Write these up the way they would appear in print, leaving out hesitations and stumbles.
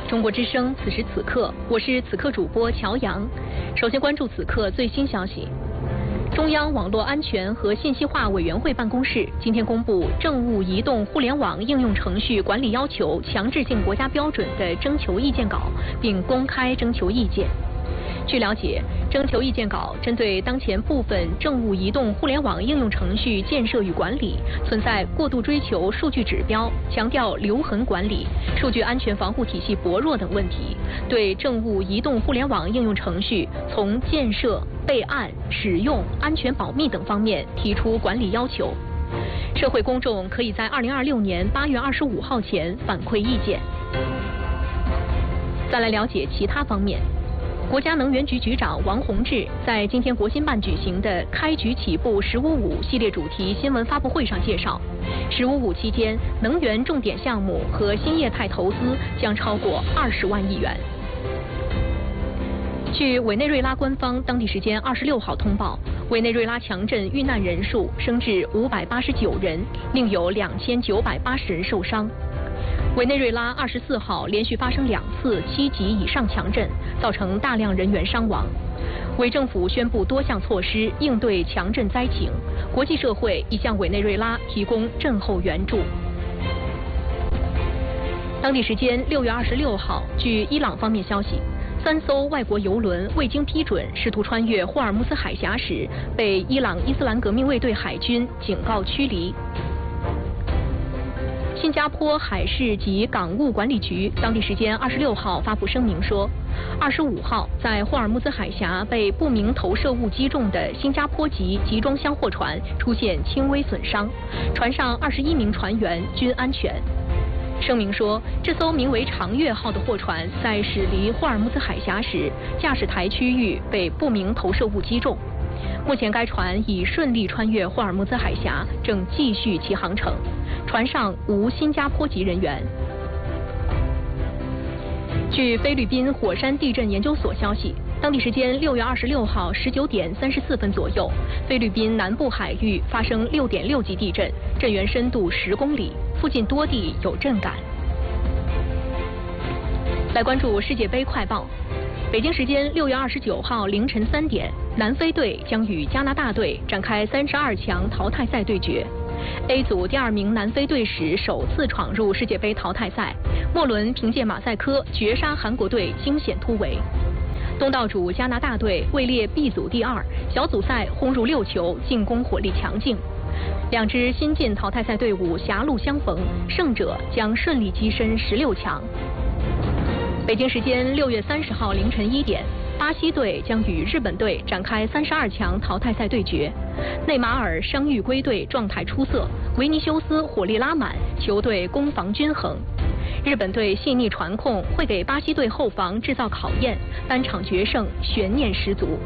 中国之声，此时此刻，我是此刻主播乔阳。首先关注此刻最新消息。中央网络安全和信息化委员会办公室今天公布政务移动互联网应用程序管理要求强制性国家标准的征求意见稿，并公开征求意见。据了解，征求意见稿针对当前部分政务移动互联网应用程序建设与管理存在过度追求数据指标、强调留痕管理、数据安全防护体系薄弱等问题，对政务移动互联网应用程序从建设、备案、使用、安全保密等方面提出管理要求。社会公众可以在2026年8月25号前反馈意见。再来了解其他方面。国家能源局局长王洪志在今天国新办举行的开局起步“1055”系列主题新闻发布会上介绍，“1055”期间能源重点项目和新业态投资将超过20万亿元。据委内瑞拉官方当地时间26号通报，委内瑞拉强震遇难人数升至589人，另有2980人受伤。委内瑞拉24号连续发生2次7级以上强震，造成大量人员伤亡。委政府宣布多项措施应对强震灾情，国际社会已向委内瑞拉提供震后援助。当地时间6月26号，据伊朗方面消息，3艘外国油轮未经批准试图穿越霍尔木兹海峡时，被伊朗伊斯兰革命卫队海军警告驱离。新加坡海事及港务管理局当地时间26号发布声明说，25号在霍尔木兹海峡被不明投射物击中的新加坡籍集装箱货船出现轻微损伤，船上21名船员均安全。声明说，这艘名为长月号的货船在驶离霍尔木兹海峡时，驾驶台区域被不明投射物击中。目前该船已顺利穿越霍尔木兹海峡，正继续其航程，船上无新加坡籍人员。据菲律宾火山地震研究所消息，当地时间6月26号19点34分左右，菲律宾南部海域发生6.6级地震，震源深度10公里，附近多地有震感。来关注世界杯快报。北京时间6月29号凌晨3点，南非队将与加拿大队展开32强淘汰赛对决。A 组第2名南非队史首次闯入世界杯淘汰赛，末轮凭借马赛克绝杀韩国队，惊险突围。东道主加拿大队位列 B 组第2，小组赛轰入6球，进攻火力强劲。两支新晋淘汰赛队伍狭路相逢，胜者将顺利跻身16强。北京时间6月30号凌晨1点，巴西队将与日本队展开32强淘汰赛对决。内马尔伤愈归队，状态出色；维尼修斯火力拉满，球队攻防均衡。日本队细腻传控会给巴西队后防制造考验，单场决胜悬念十足。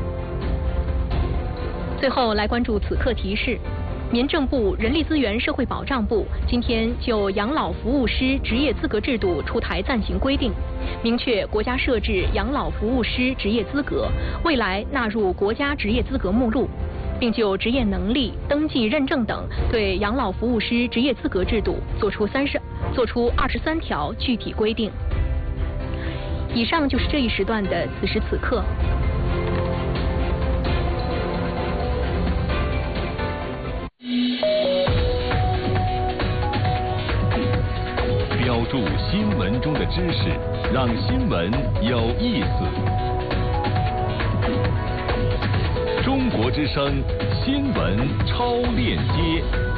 最后来关注此刻提示。民政部人力资源社会保障部今天就养老服务师职业资格制度出台暂行规定，明确国家设置养老服务师职业资格，未来纳入国家职业资格目录，并就职业能力、登记认证等对养老服务师职业资格制度作出23条具体规定。以上就是这一时段的此时此刻。 标注新闻中的知识，让新闻有意思。中国之声新闻超链接。